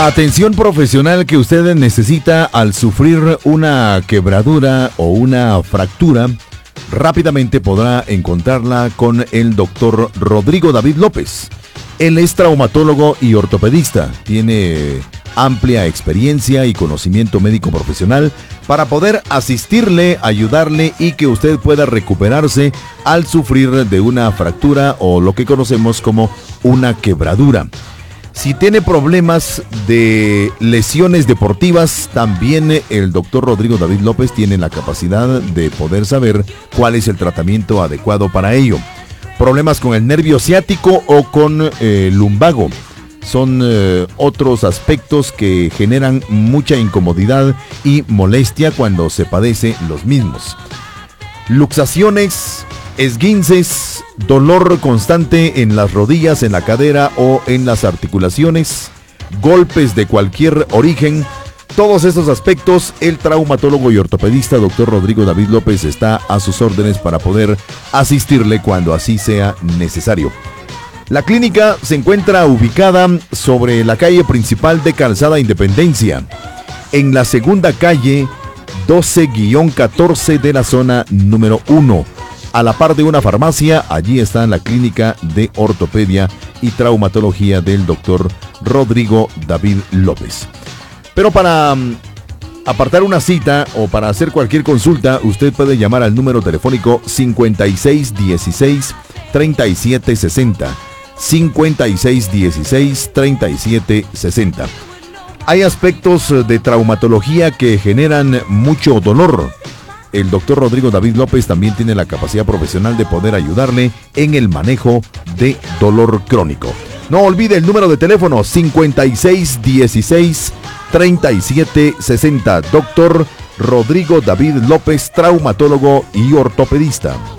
La atención profesional que usted necesita al sufrir una quebradura o una fractura, rápidamente podrá encontrarla con el doctor Rodrigo David López. Él es traumatólogo y ortopedista. Tiene amplia experiencia y conocimiento médico profesional para poder asistirle, ayudarle y que usted pueda recuperarse al sufrir de una fractura o lo que conocemos como una quebradura. Si tiene problemas de lesiones deportivas, también el doctor Rodrigo David López tiene la capacidad de poder saber cuál es el tratamiento adecuado para ello. Problemas con el nervio ciático o con lumbago son otros aspectos que generan mucha incomodidad y molestia cuando se padece los mismos. Luxaciones, esguinces, dolor constante en las rodillas, en la cadera o en las articulaciones, golpes de cualquier origen. Todos estos aspectos, el traumatólogo y ortopedista Dr. Rodrigo David López está a sus órdenes para poder asistirle cuando así sea necesario. La clínica se encuentra ubicada sobre la calle principal de Calzada Independencia, en la segunda calle 12-14 de la zona número 1. A la par de una farmacia, allí está la clínica de ortopedia y traumatología del doctor Rodrigo David López. Pero para apartar una cita o para hacer cualquier consulta, usted puede llamar al número telefónico 5616-3760. 5616-3760. Hay aspectos de traumatología que generan mucho dolor. El doctor Rodrigo David López también tiene la capacidad profesional de poder ayudarle en el manejo de dolor crónico. No olvide el número de teléfono 5616-3760. Doctor Rodrigo David López, traumatólogo y ortopedista.